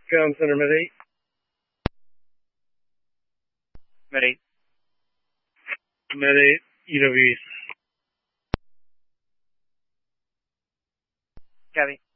Comm Center, Med 8. Med 8. Med 8, EW East. Copy.